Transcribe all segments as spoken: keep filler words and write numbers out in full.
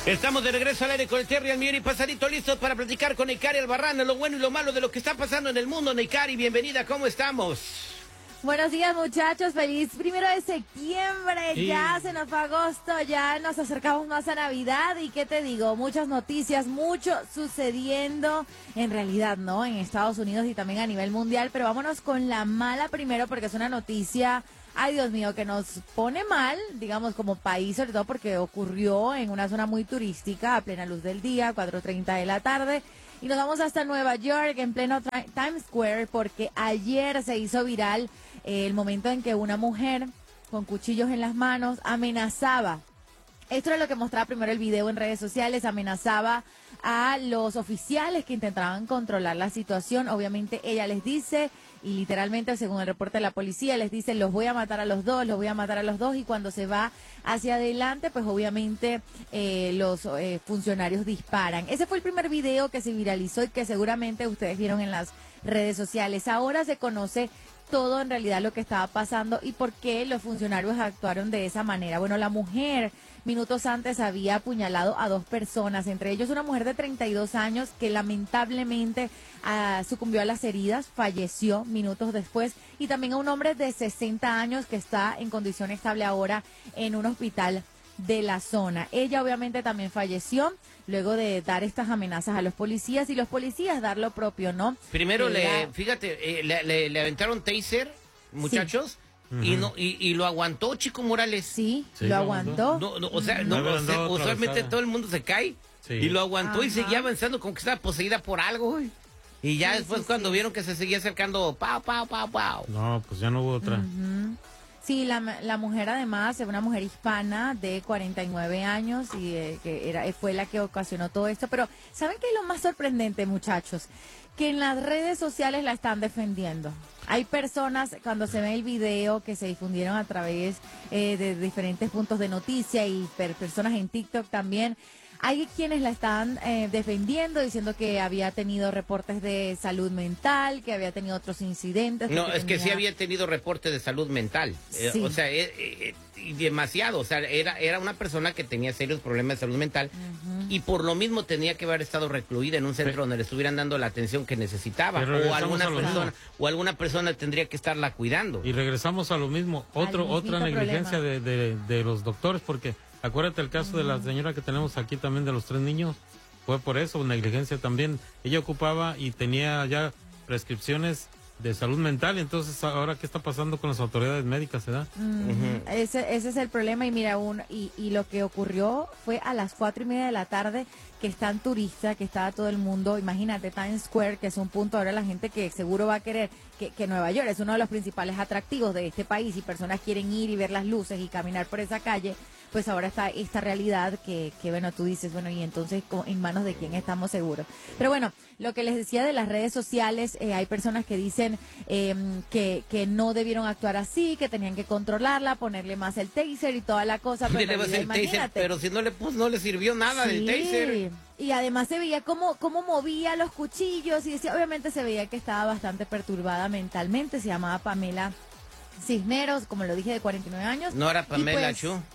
Estamos de regreso al aire con el Terry al millón y pasadito, listos para platicar con Neikari Albarrán, lo bueno y lo malo de lo que está pasando en el mundo. Neikari, bienvenida, ¿cómo estamos? Buenos días, muchachos, feliz primero de septiembre, sí. Ya se nos fue agosto, ya nos acercamos más a Navidad y qué te digo, muchas noticias, mucho sucediendo en realidad, ¿no? En Estados Unidos y también a nivel mundial, pero vámonos con la mala primero porque es una noticia, ay Dios mío, que nos pone mal, digamos como país, sobre todo porque ocurrió en una zona muy turística a plena luz del día, cuatro treinta de la tarde. Y nos vamos hasta Nueva York, en pleno Times Square, porque ayer se hizo viral eh, el momento en que una mujer con cuchillos en las manos amenazaba. Esto es lo que mostraba primero el video en redes sociales, amenazaba a los oficiales que intentaban controlar la situación. Obviamente ella les dice, y literalmente según el reporte de la policía, les dice, los voy a matar a los dos, los voy a matar a los dos, y cuando se va hacia adelante, pues obviamente eh, los eh, funcionarios disparan. Ese fue el primer video que se viralizó y que seguramente ustedes vieron en las redes sociales. Ahora se conoce todo en realidad lo que estaba pasando y por qué los funcionarios actuaron de esa manera. Bueno, la mujer minutos antes había apuñalado a dos personas, entre ellos una mujer de treinta y dos años que lamentablemente uh, sucumbió a las heridas, falleció minutos después, y también a un hombre de sesenta años que está en condición estable ahora en un hospital de la zona. Ella obviamente también falleció luego de dar estas amenazas a los policías y los policías dar lo propio, ¿no? Primero, Ella... le, fíjate, eh, le, le, le aventaron taser, muchachos, sí. y, uh-huh. no, y, y lo aguantó Chico Morales. Sí, sí lo aguantó. No, no, o sea, no, no, o sea, usualmente todo el mundo se cae, sí. y lo aguantó. Ajá. Y seguía avanzando como que estaba poseída por algo, güey. Y ya sí, después sí, cuando sí. vieron que se seguía acercando, pau, pau, pau, pau. No, pues ya no hubo otra. Uh-huh. Sí, la, la mujer además es una mujer hispana de cuarenta y nueve años y eh, que era, fue la que ocasionó todo esto. Pero ¿saben qué es lo más sorprendente, muchachos? Que en las redes sociales la están defendiendo. Hay personas, cuando se ve el video que se difundieron a través eh, de diferentes puntos de noticia y per, personas en TikTok también, hay quienes la están eh, defendiendo, diciendo que había tenido reportes de salud mental, que había tenido otros incidentes. No, es tenía... que sí había tenido reportes de salud mental. Sí. Eh, o sea, eh, eh, y demasiado. O sea, era, era una persona que tenía serios problemas de salud mental, uh-huh. y por lo mismo tenía que haber estado recluida en un centro, pero, donde le estuvieran dando la atención que necesitaba. O alguna persona, o alguna persona tendría que estarla cuidando. Y regresamos a lo mismo. Otro, otra negligencia de, de, de los doctores, porque acuérdate el caso uh-huh. de la señora que tenemos aquí también de los tres niños. Fue por eso, negligencia también. Ella ocupaba y tenía ya prescripciones de salud mental, entonces ahora qué está pasando con las autoridades médicas, ¿verdad? Mm, uh-huh. ese, ese es el problema. Y mira, un, y, y lo que ocurrió fue a las cuatro y media de la tarde, que están turistas, que estaba todo el mundo, imagínate, Times Square, que es un punto, ahora la gente que seguro va a querer, que, que Nueva York es uno de los principales atractivos de este país y personas quieren ir y ver las luces y caminar por esa calle, pues ahora está esta realidad que, que bueno, tú dices, bueno, y entonces en manos de quién estamos seguros. Pero bueno, lo que les decía de las redes sociales, eh, hay personas que dicen eh, que, que no debieron actuar así, que tenían que controlarla, ponerle más el taser y toda la cosa. Pero, realidad, el taser, pero si no le puso, no le sirvió nada sí. del taser. Y además se veía cómo, cómo movía los cuchillos y decía, obviamente se veía que estaba bastante perturbada mentalmente. Se llamaba Pamela Cisneros, como lo dije, de cuarenta y nueve años. No era Pamela pues, Chu.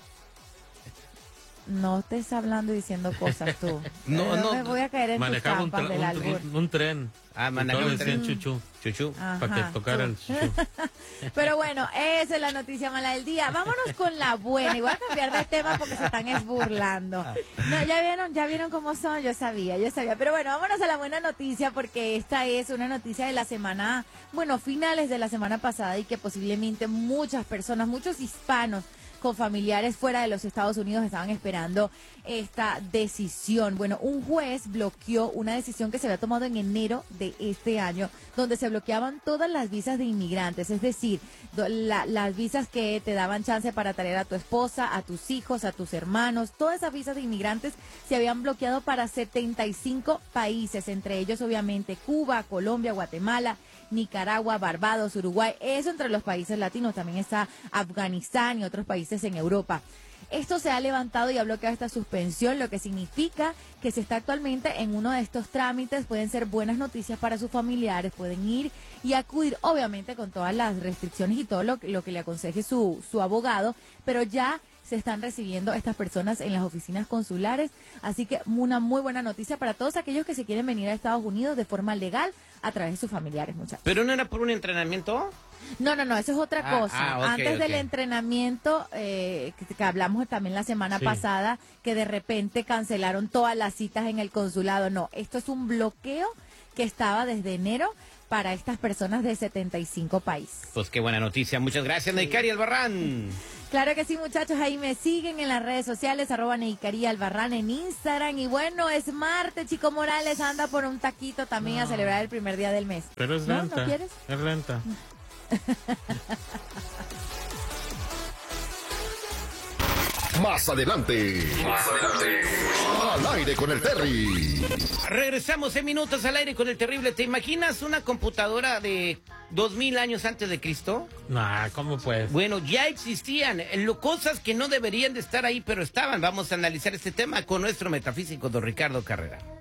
No estés hablando y diciendo cosas tú. no, no, no me voy a caer en tus trampas del albur. Un, un tren. Ah, manejaba un tren. Chuchu. Chuchu. Para que tocara el chuchu. Pero bueno, esa es la noticia mala del día. Vámonos con la buena. Y voy a cambiar de tema porque se están esburlando. No, ya vieron, ya vieron cómo son. Yo sabía, yo sabía. Pero bueno, vámonos a la buena noticia porque esta es una noticia de la semana, bueno, finales de la semana pasada y que posiblemente muchas personas, muchos hispanos con familiares fuera de los Estados Unidos estaban esperando esta decisión. Bueno, un juez bloqueó una decisión que se había tomado en enero de este año, donde se bloqueaban todas las visas de inmigrantes, es decir, la, las visas que te daban chance para traer a tu esposa, a tus hijos, a tus hermanos. Todas esas visas de inmigrantes se habían bloqueado para setenta y cinco países, entre ellos obviamente Cuba, Colombia, Guatemala, Nicaragua, Barbados, Uruguay. Eso entre los países latinos. También está Afganistán y otros países en Europa. Esto se ha levantado y ha bloqueado esta suspensión, lo que significa que se está actualmente en uno de estos trámites. Pueden ser buenas noticias para sus familiares, pueden ir y acudir, obviamente con todas las restricciones y todo lo, lo que le aconseje su, su abogado, pero ya se están recibiendo estas personas en las oficinas consulares. Así que una muy buena noticia para todos aquellos que se quieren venir a Estados Unidos de forma legal a través de sus familiares, muchachos. ¿Pero no era por un entrenamiento? No, no, no, eso es otra ah, cosa. Ah, okay, Antes okay. del entrenamiento, eh, que, que hablamos también la semana sí. pasada, que de repente cancelaron todas las citas en el consulado. No, esto es un bloqueo que estaba desde enero para estas personas de setenta y cinco países. Pues qué buena noticia. Muchas gracias, sí. Neikari Albarrán. Claro que sí, muchachos. Ahí me siguen en las redes sociales, arroba Neikari Albarrán en Instagram. Y bueno, es martes, Chico Morales anda por un taquito también no. a celebrar el primer día del mes. Pero es ¿No? renta. ¿No quieres? Es renta. Más adelante. Más adelante. Al aire con el Terry. Regresamos en minutos al aire con el terrible. ¿Te imaginas una computadora de dos mil años antes de Cristo? Nah, ¿cómo pues? Bueno, ya existían lo, cosas que no deberían de estar ahí, pero estaban. Vamos a analizar este tema con nuestro metafísico don Ricardo Carrera.